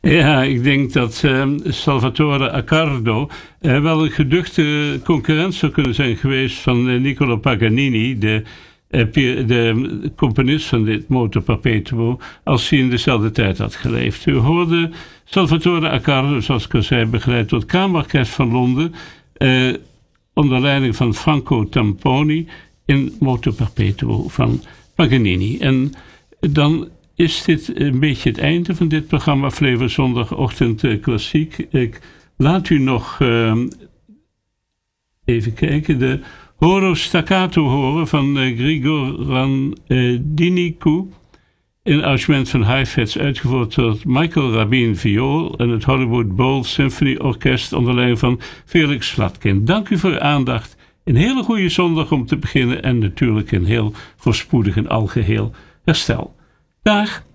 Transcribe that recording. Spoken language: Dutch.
Ja, ik denk dat Salvatore Accardo wel een geduchte concurrent zou kunnen zijn geweest van Niccolo Paganini, de componist van dit Moto Perpetuo, als hij in dezelfde tijd had geleefd. U hoorde Salvatore Accardo, zoals ik al zei, begeleid door het Kamerorkest van Londen, onder leiding van Franco Tamponi in Moto Perpetuo van Paganini. En dan is dit een beetje het einde van dit programma Flevo Zondagochtend Klassiek. Ik laat u nog even kijken, de Horo Staccato horen van Grigor Randinicu, in arrangement van Heifetz, uitgevoerd door Michael Rabin viool en het Hollywood Bowl Symphony Orkest onder leiding van Felix Slatkin. Dank u voor uw aandacht. Een hele goede zondag om te beginnen en natuurlijk een heel voorspoedig en algeheel herstel. Dag!